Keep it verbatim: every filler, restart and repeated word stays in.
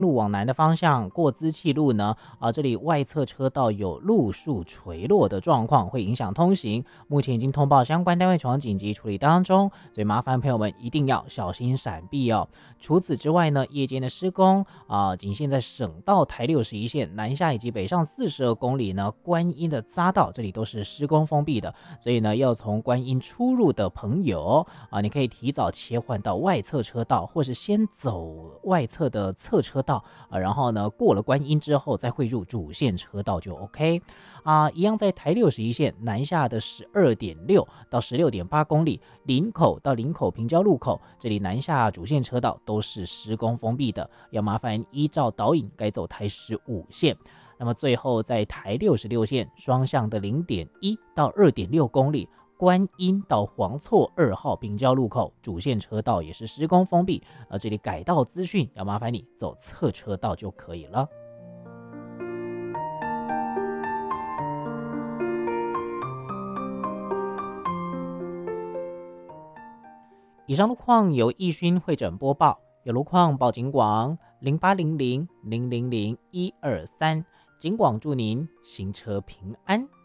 路往南的方向过资气路呢，啊，这里外侧车道有路树垂落的状况，会影响通行。目前已经通报相关单位前往紧急处理当中，所以麻烦朋友们一定要小心闪避哦。除此之外呢，夜间的施工啊，仅限在省道台六十一线南下以及北上四十二公里呢，观音的匝道这里都是施工封闭的，所以呢，要从观音出入的朋友啊，你可以提早切换到外侧车道，或是先走外侧的侧车道。啊，然后呢，过了观音之后再汇入主线车道就 OK 啊。一样在台六十一线南下的十二点六到十六点八公里，林口到林口平交路口这里南下主线车道都是施工封闭的，要麻烦依照导引改走台十五线。那么最后在台六十六线双向的零点一到二点六公里。观音到黄错二号平交路口主线车道也是施工封闭，而这里改道资讯要麻烦你走侧车道就可以了。以上路况由易勋会诊播报，有路况报警广零八零零零零零一二三，警广祝您行车平安。